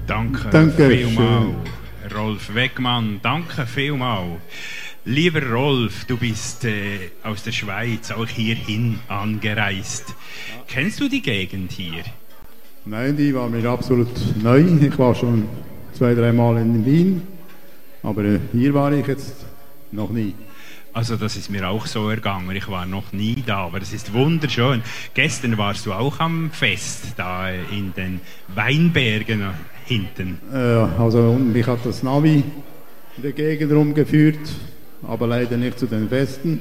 Danke vielmals, Rolf Wegmann. Danke vielmals. Lieber Rolf, du bist aus der Schweiz auch hierhin angereist. Kennst du die Gegend hier? Nein, die war mir absolut neu. Ich war schon 2-3 Mal in Wien, aber hier war ich jetzt noch nie. Also das ist mir auch so ergangen. Ich war noch nie da, aber es ist wunderschön. Gestern warst du auch am Fest, da in den Weinbergen hinten. Also mich hat das Navi in der Gegend rumgeführt, aber leider nicht zu den Festen.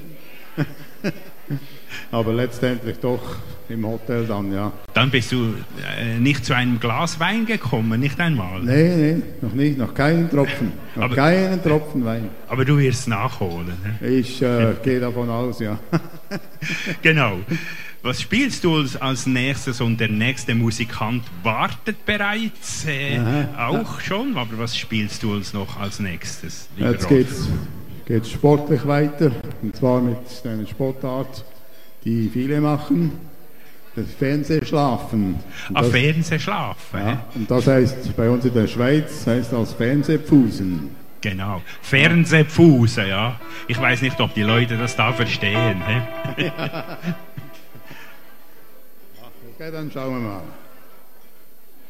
Aber letztendlich doch im Hotel dann, ja. Dann bist du nicht zu einem Glas Wein gekommen, nicht einmal? Nee, noch nicht, noch keinen Tropfen. Noch keinen Tropfen Wein. Aber du wirst nachholen. Ne? Ich gehe davon aus, ja. Genau. Was spielst du als nächstes? Und der nächste Musikant wartet bereits auch schon. Aber was spielst du uns noch als nächstes? Jetzt geht's sportlich weiter. Und zwar mit einer Sportart, die viele machen. Das Fernsehschlafen. Fernsehschlafen. Ja, und das heißt bei uns in der Schweiz heißt das Fernsehpfusen. Genau, Fernsehpfusen, ja. Ich weiß nicht, ob die Leute das da verstehen. Ja. Okay, dann schauen wir mal.